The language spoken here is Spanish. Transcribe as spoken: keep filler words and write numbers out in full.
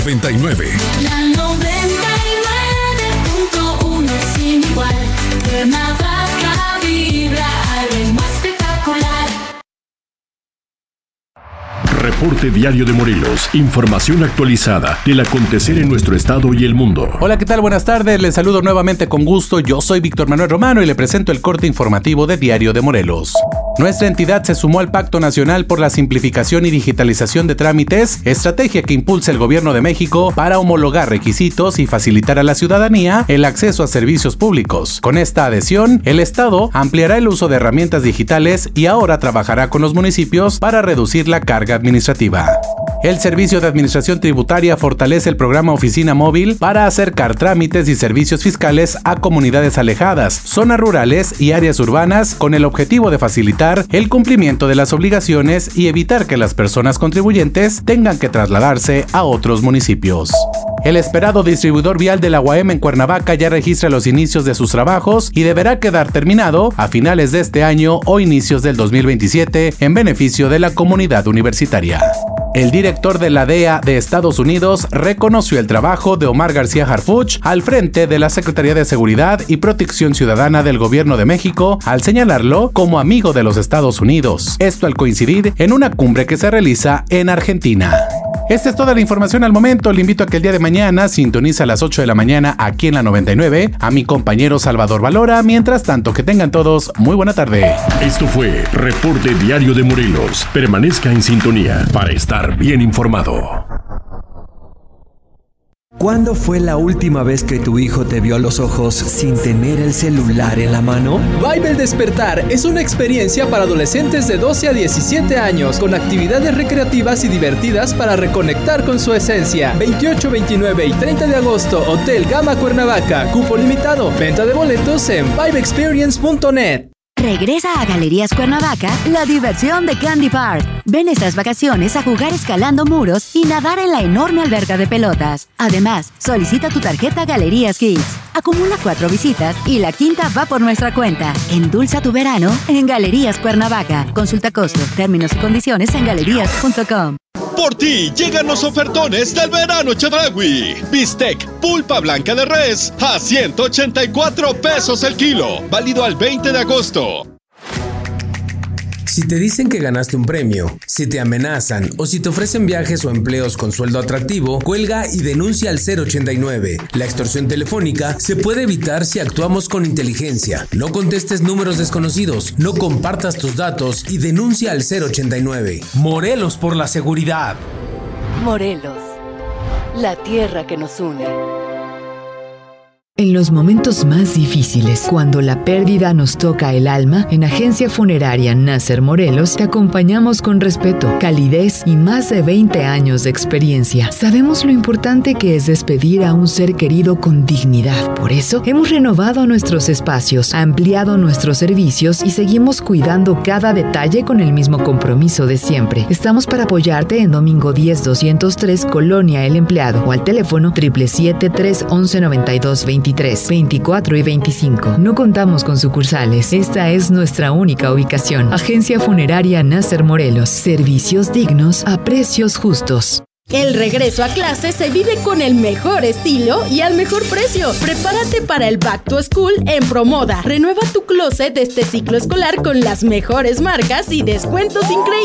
noventa y nueve. La noventa y nueve punto uno sin igual. Cuernavaca vibra al ritmo espectacular. Reporte Diario de Morelos. Información actualizada del acontecer en nuestro estado y el mundo. Hola, ¿qué tal? Buenas tardes. Les saludo nuevamente con gusto. Yo soy Víctor Manuel Romano y le presento el corte informativo de Diario de Morelos. Nuestra entidad se sumó al Pacto Nacional por la Simplificación y Digitalización de Trámites, estrategia que impulsa el Gobierno de México para homologar requisitos y facilitar a la ciudadanía el acceso a servicios públicos. Con esta adhesión, el Estado ampliará el uso de herramientas digitales y ahora trabajará con los municipios para reducir la carga administrativa. El Servicio de Administración Tributaria fortalece el programa Oficina Móvil para acercar trámites y servicios fiscales a comunidades alejadas, zonas rurales y áreas urbanas con el objetivo de facilitar el cumplimiento de las obligaciones y evitar que las personas contribuyentes tengan que trasladarse a otros municipios. El esperado distribuidor vial de la U A M en Cuernavaca ya registra los inicios de sus trabajos y deberá quedar terminado a finales de este año o inicios del dos mil veintisiete en beneficio de la comunidad universitaria. El director de la D E A de Estados Unidos reconoció el trabajo de Omar García Harfuch al frente de la Secretaría de Seguridad y Protección Ciudadana del Gobierno de México al señalarlo como amigo de los Estados Unidos. Esto al coincidir en una cumbre que se realiza en Argentina. Esta es toda la información al momento. Le invito a que el día de mañana sintonice a las ocho de la mañana aquí en la noventa y nueve a mi compañero Salvador Valora. Mientras tanto, que tengan todos muy buena tarde. Esto fue Reporte Diario de Morelos. Permanezca en sintonía para estar bien informado. ¿Cuándo fue la última vez que tu hijo te vio a los ojos sin tener el celular en la mano? Vibe El Despertar es una experiencia para adolescentes de doce a diecisiete años con actividades recreativas y divertidas para reconectar con su esencia. veintiocho, veintinueve y treinta de agosto, Hotel Gama Cuernavaca. Cupo limitado. Venta de boletos en vibe experience punto net. Regresa a Galerías Cuernavaca la diversión de Candy Park. Ven estas vacaciones a jugar escalando muros y nadar en la enorme alberca de pelotas. Además, solicita tu tarjeta Galerías Kids. Acumula cuatro visitas y la quinta va por nuestra cuenta. Endulza tu verano en Galerías Cuernavaca. Consulta costos, términos y condiciones en galerías punto com. Por ti llegan los ofertones del verano Chedraui. Bistec pulpa blanca de res a ciento ochenta y cuatro pesos el kilo. Válido al veinte de agosto. Si te dicen que ganaste un premio, si te amenazan o si te ofrecen viajes o empleos con sueldo atractivo, cuelga y denuncia al cero ochenta y nueve. La extorsión telefónica se puede evitar si actuamos con inteligencia. No contestes números desconocidos, no compartas tus datos y denuncia al cero ochenta y nueve. Morelos por la seguridad. Morelos, la tierra que nos une. En los momentos más difíciles, cuando la pérdida nos toca el alma, en Agencia Funeraria Nasser Morelos te acompañamos con respeto, calidez y más de veinte años de experiencia. Sabemos lo importante que es despedir a un ser querido con dignidad. Por eso, hemos renovado nuestros espacios, ampliado nuestros servicios y seguimos cuidando cada detalle con el mismo compromiso de siempre. Estamos para apoyarte en Domingo diez doscientos tres, Colonia El Empleado, o al teléfono siete siete siete, tres once, noventa y dos veintitrés, veinticuatro y veinticinco. No contamos con sucursales. Esta es nuestra única ubicación. Agencia Funeraria Nasser Morelos. Servicios dignos a precios justos. El regreso a clase se vive con el mejor estilo y al mejor precio. Prepárate para el Back to School en Promoda. Renueva tu closet de este ciclo escolar con las mejores marcas y descuentos increíbles.